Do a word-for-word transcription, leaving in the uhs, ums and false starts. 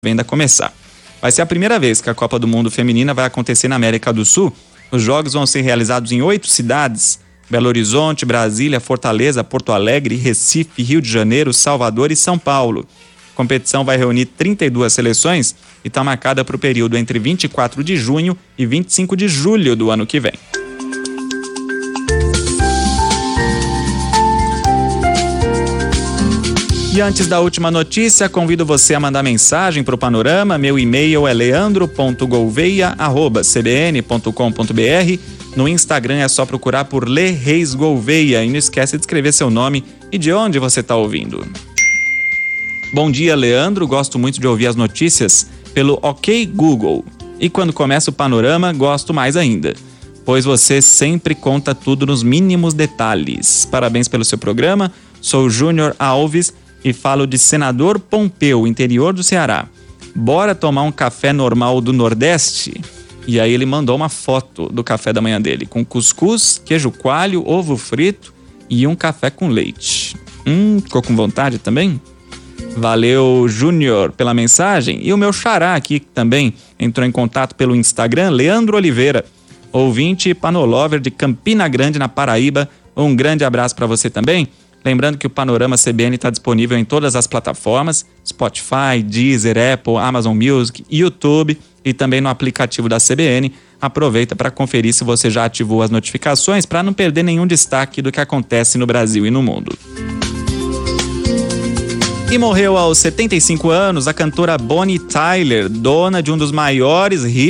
ainda começar. Vai ser a primeira vez que a Copa do Mundo Feminina vai acontecer na América do Sul. Os jogos vão ser realizados em oito cidades: Belo Horizonte, Brasília, Fortaleza, Porto Alegre, Recife, Rio de Janeiro, Salvador e São Paulo. A competição vai reunir trinta e duas seleções e está marcada para o período entre vinte e quatro de junho e vinte e cinco de julho do ano que vem. E antes da última notícia, convido você a mandar mensagem para o Panorama. Meu e-mail é leandro ponto gouveia arroba c b n ponto com ponto b r. No Instagram é só procurar por Lê Reis Gouveia. E não esquece de escrever seu nome e de onde você está ouvindo. Bom dia, Leandro. Gosto muito de ouvir as notícias pelo OK Google. E quando começa o Panorama, gosto mais ainda, pois você sempre conta tudo nos mínimos detalhes. Parabéns pelo seu programa. Sou Júnior Alves e falo de Senador Pompeu, interior do Ceará. Bora tomar um café normal do Nordeste? E aí ele mandou uma foto do café da manhã dele, com cuscuz, queijo coalho, ovo frito e um café com leite. Hum, ficou com vontade também? Valeu, Júnior, pela mensagem. E o meu xará aqui também entrou em contato pelo Instagram, Leandro Oliveira, ouvinte panolover de Campina Grande, na Paraíba. Um grande abraço para você também. Lembrando que o Panorama C B N está disponível em todas as plataformas: Spotify, Deezer, Apple, Amazon Music, YouTube e também no aplicativo da C B N. Aproveita para conferir se você já ativou as notificações para não perder nenhum destaque do que acontece no Brasil e no mundo. E morreu aos setenta e cinco anos a cantora Bonnie Tyler, dona de um dos maiores hits